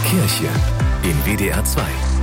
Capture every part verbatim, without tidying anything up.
Kirche in W D R zwei.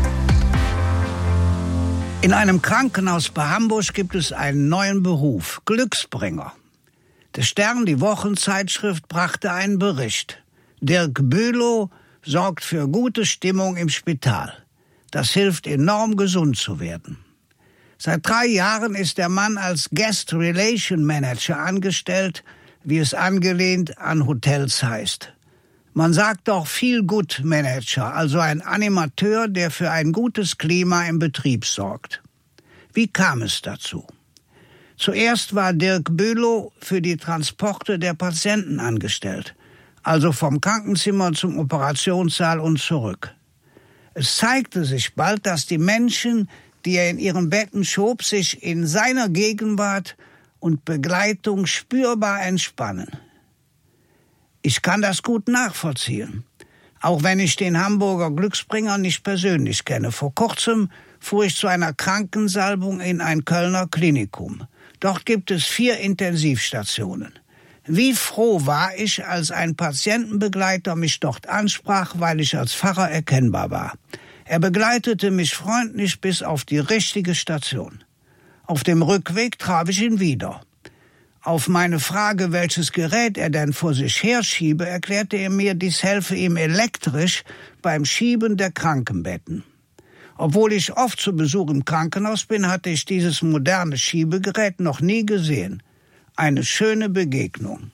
In einem Krankenhaus bei Hamburg gibt es einen neuen Beruf, Glücksbringer. Der Stern, die Wochenzeitschrift, brachte einen Bericht. Dirk Bülow sorgt für gute Stimmung im Spital. Das hilft enorm, gesund zu werden. Seit drei Jahren ist der Mann als Guest Relation Manager angestellt, wie es angelehnt an Hotels heißt. Man sagt doch Feel Good Manager, also ein Animateur, der für ein gutes Klima im Betrieb sorgt. Wie kam es dazu? Zuerst war Dirk Bülow für die Transporte der Patienten angestellt, also vom Krankenzimmer zum Operationssaal und zurück. Es zeigte sich bald, dass die Menschen, die er in ihren Betten schob, sich in seiner Gegenwart und Begleitung spürbar entspannen. Ich kann das gut nachvollziehen, auch wenn ich den Hamburger Glücksbringer nicht persönlich kenne. Vor kurzem fuhr ich zu einer Krankensalbung in ein Kölner Klinikum. Dort gibt es vier Intensivstationen. Wie froh war ich, als ein Patientenbegleiter mich dort ansprach, weil ich als Pfarrer erkennbar war. Er begleitete mich freundlich bis auf die richtige Station. Auf dem Rückweg traf ich ihn wieder. Auf meine Frage, welches Gerät er denn vor sich herschiebe, erklärte er mir, dies helfe ihm elektrisch beim Schieben der Krankenbetten. Obwohl ich oft zu Besuch im Krankenhaus bin, hatte ich dieses moderne Schiebegerät noch nie gesehen. Eine schöne Begegnung.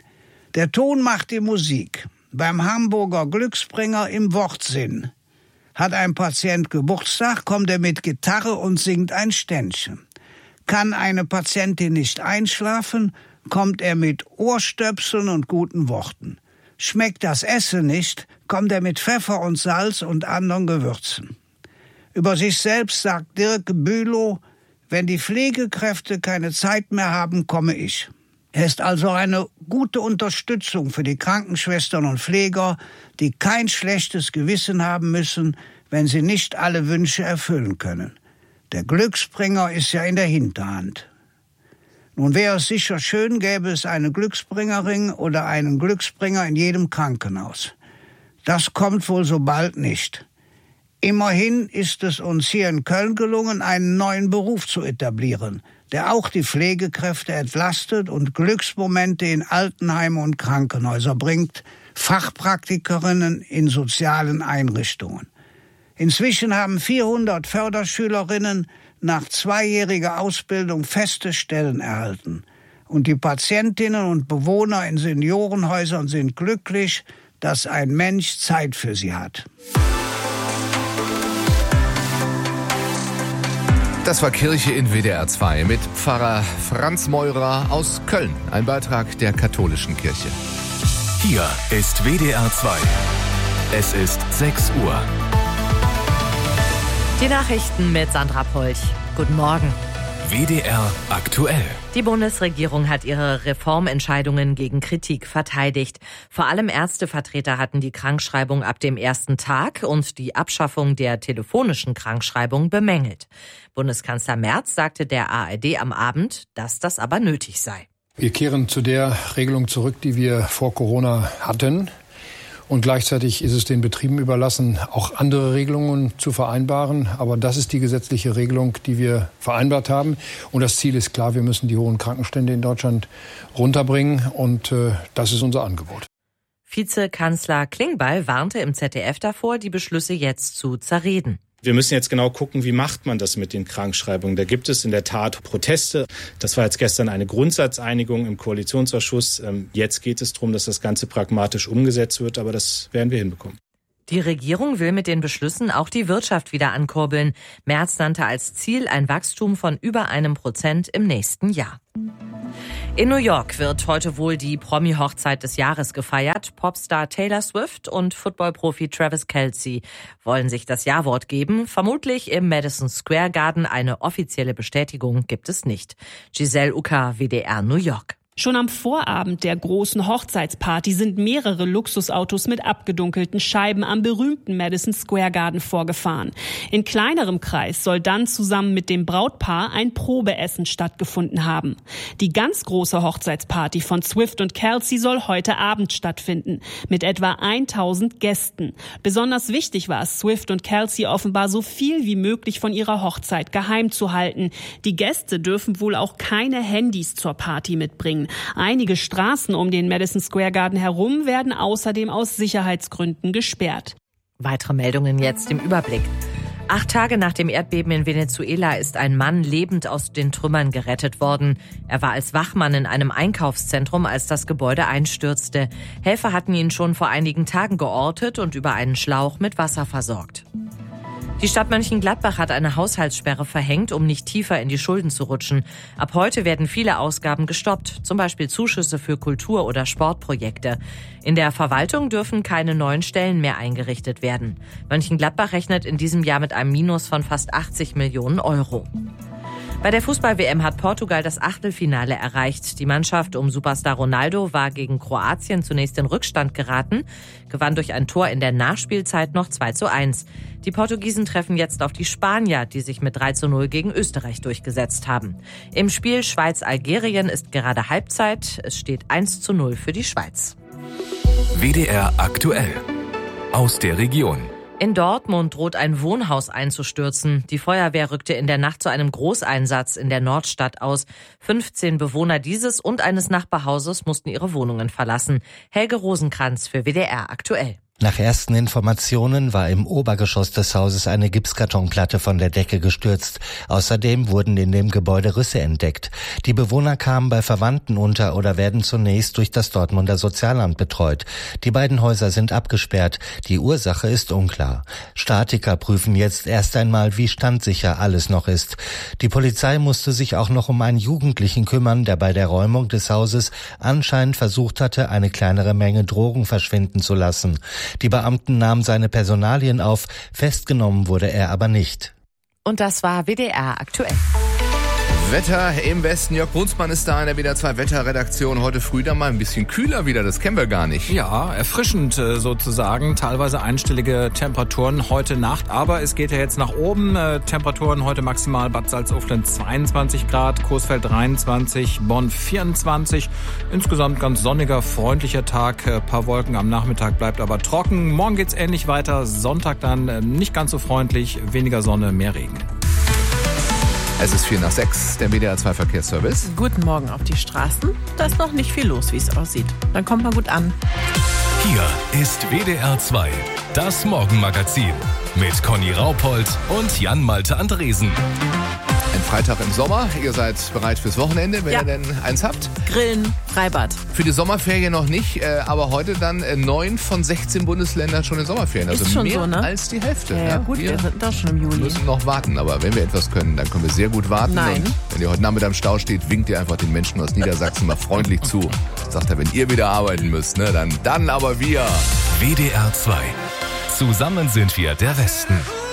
Der Ton macht die Musik. Beim Hamburger Glücksbringer im Wortsinn. Hat ein Patient Geburtstag, kommt er mit Gitarre und singt ein Ständchen. Kann eine Patientin nicht einschlafen, kommt er mit Ohrstöpseln und guten Worten. Schmeckt das Essen nicht, kommt er mit Pfeffer und Salz und anderen Gewürzen. Über sich selbst sagt Dirk Bülow, wenn die Pflegekräfte keine Zeit mehr haben, komme ich. Er ist also eine gute Unterstützung für die Krankenschwestern und Pfleger, die kein schlechtes Gewissen haben müssen, wenn sie nicht alle Wünsche erfüllen können. Der Glücksbringer ist ja in der Hinterhand. Nun wäre es sicher schön, gäbe es eine Glücksbringerin oder einen Glücksbringer in jedem Krankenhaus. Das kommt wohl so bald nicht. Immerhin ist es uns hier in Köln gelungen, einen neuen Beruf zu etablieren, der auch die Pflegekräfte entlastet und Glücksmomente in Altenheime und Krankenhäuser bringt, Fachpraktikerinnen in sozialen Einrichtungen. Inzwischen haben vierhundert Förderschülerinnen nach zweijähriger Ausbildung feste Stellen erhalten. Und die Patientinnen und Bewohner in Seniorenhäusern sind glücklich, dass ein Mensch Zeit für sie hat. Das war Kirche in W D R zwei mit Pfarrer Franz Meurer aus Köln. Ein Beitrag der katholischen Kirche. Hier ist W D R zwei. Es ist sechs Uhr. Die Nachrichten mit Sandra Polch. Guten Morgen. W D R aktuell. Die Bundesregierung hat ihre Reformentscheidungen gegen Kritik verteidigt. Vor allem Ärztevertreter hatten die Krankschreibung ab dem ersten Tag und die Abschaffung der telefonischen Krankschreibung bemängelt. Bundeskanzler Merz sagte der A R D am Abend, dass das aber nötig sei. Wir kehren zu der Regelung zurück, die wir vor Corona hatten. Und gleichzeitig ist es den Betrieben überlassen, auch andere Regelungen zu vereinbaren. Aber das ist die gesetzliche Regelung, die wir vereinbart haben. Und das Ziel ist klar, wir müssen die hohen Krankenstände in Deutschland runterbringen. Und äh, das ist unser Angebot. Vizekanzler Klingbeil warnte im Z D F davor, die Beschlüsse jetzt zu zerreden. Wir müssen jetzt genau gucken, wie macht man das mit den Krankschreibungen. Da gibt es in der Tat Proteste. Das war jetzt gestern eine Grundsatzeinigung im Koalitionsausschuss. Jetzt geht es darum, dass das Ganze pragmatisch umgesetzt wird, aber das werden wir hinbekommen. Die Regierung will mit den Beschlüssen auch die Wirtschaft wieder ankurbeln. Merz nannte als Ziel ein Wachstum von über einem Prozent im nächsten Jahr. In New York wird heute wohl die Promi-Hochzeit des Jahres gefeiert. Popstar Taylor Swift und Footballprofi Travis Kelce wollen sich das Ja-Wort geben. Vermutlich im Madison Square Garden. Eine offizielle Bestätigung gibt es nicht. Giselle Ucker, W D R New York. Schon am Vorabend der großen Hochzeitsparty sind mehrere Luxusautos mit abgedunkelten Scheiben am berühmten Madison Square Garden vorgefahren. In kleinerem Kreis soll dann zusammen mit dem Brautpaar ein Probeessen stattgefunden haben. Die ganz große Hochzeitsparty von Swift und Kelce soll heute Abend stattfinden, mit etwa tausend Gästen. Besonders wichtig war es Swift und Kelce offenbar so viel wie möglich von ihrer Hochzeit geheim zu halten. Die Gäste dürfen wohl auch keine Handys zur Party mitbringen. Einige Straßen um den Madison Square Garden herum werden außerdem aus Sicherheitsgründen gesperrt. Weitere Meldungen jetzt im Überblick. Acht Tage nach dem Erdbeben in Venezuela ist ein Mann lebend aus den Trümmern gerettet worden. Er war als Wachmann in einem Einkaufszentrum, als das Gebäude einstürzte. Helfer hatten ihn schon vor einigen Tagen geortet und über einen Schlauch mit Wasser versorgt. Die Stadt Mönchengladbach hat eine Haushaltssperre verhängt, um nicht tiefer in die Schulden zu rutschen. Ab heute werden viele Ausgaben gestoppt, zum Beispiel Zuschüsse für Kultur- oder Sportprojekte. In der Verwaltung dürfen keine neuen Stellen mehr eingerichtet werden. Mönchengladbach rechnet in diesem Jahr mit einem Minus von fast achtzig Millionen Euro. Bei der Fußball-W M hat Portugal das Achtelfinale erreicht. Die Mannschaft um Superstar Ronaldo war gegen Kroatien zunächst in Rückstand geraten, gewann durch ein Tor in der Nachspielzeit noch zwei zu eins. Die Portugiesen treffen jetzt auf die Spanier, die sich mit drei zu null gegen Österreich durchgesetzt haben. Im Spiel Schweiz-Algerien ist gerade Halbzeit. Es steht eins zu null für die Schweiz. W D R aktuell. Aus der Region. In Dortmund droht ein Wohnhaus einzustürzen. Die Feuerwehr rückte in der Nacht zu einem Großeinsatz in der Nordstadt aus. fünfzehn Bewohner dieses und eines Nachbarhauses mussten ihre Wohnungen verlassen. Helge Rosenkranz für W D R aktuell. Nach ersten Informationen war im Obergeschoss des Hauses eine Gipskartonplatte von der Decke gestürzt. Außerdem wurden in dem Gebäude Risse entdeckt. Die Bewohner kamen bei Verwandten unter oder werden zunächst durch das Dortmunder Sozialamt betreut. Die beiden Häuser sind abgesperrt. Die Ursache ist unklar. Statiker prüfen jetzt erst einmal, wie standsicher alles noch ist. Die Polizei musste sich auch noch um einen Jugendlichen kümmern, der bei der Räumung des Hauses anscheinend versucht hatte, eine kleinere Menge Drogen verschwinden zu lassen. Die Beamten nahmen seine Personalien auf, festgenommen wurde er aber nicht. Und das war W D R aktuell. Wetter im Westen. Jörg Brunsmann ist da in der W D R zwei Wetterredaktion. Heute früh dann mal ein bisschen kühler wieder, das kennen wir gar nicht. Ja, erfrischend sozusagen. Teilweise einstellige Temperaturen heute Nacht. Aber es geht ja jetzt nach oben. Temperaturen heute maximal Bad Salzuflen zweiundzwanzig Grad, Coesfeld dreiundzwanzig, Bonn vierundzwanzig. Insgesamt ganz sonniger, freundlicher Tag. Ein paar Wolken am Nachmittag, bleibt aber trocken. Morgen geht's ähnlich weiter. Sonntag dann nicht ganz so freundlich. Weniger Sonne, mehr Regen. Es ist vier nach sechs, der W D R zwei Verkehrsservice. Guten Morgen auf die Straßen. Da ist noch nicht viel los, wie es aussieht. Dann kommt man gut an. Hier ist W D R zwei, das Morgenmagazin mit Conny Raupold und Jan-Malte Andresen. Ein Freitag im Sommer. Ihr seid bereit fürs Wochenende, wenn ja. ihr denn eins habt. Grillen, Freibad. Für die Sommerferien noch nicht, aber heute dann neun von sechzehn Bundesländern schon in Sommerferien. Also ist schon mehr so, ne? als die Hälfte. Ja, ja gut, wir, wir sind doch schon im Juli. Wir müssen noch warten, aber wenn wir etwas können, dann können wir sehr gut warten. Nein. Und wenn ihr heute Nachmittag im Stau steht, winkt ihr einfach den Menschen aus Niedersachsen mal freundlich zu. Sagt er, wenn ihr wieder arbeiten müsst, ne, dann, dann aber wir. W D R zwei. Zusammen sind wir der Westen.